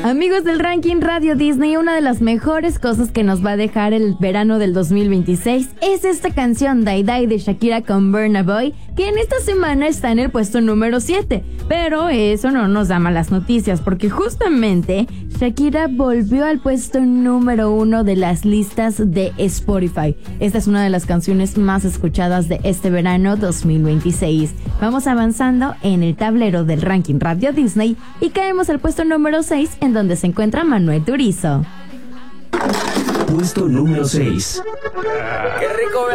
Amigos del ranking Radio Disney, una de las mejores cosas que nos va a dejar el verano del 2026 es esta canción Die Die de Shakira con Burna Boy, que en esta semana está en el puesto número 7. Pero eso no nos da malas noticias, porque justamente Shakira volvió al puesto número 1 de las listas de Spotify. Esta es una de las canciones más escuchadas de este verano 2026. Vamos avanzando en el tablero del ranking Radio Disney y caemos al puesto número 6, en donde se encuentra Manuel Turizo. Puesto número 6. ¡Qué rico!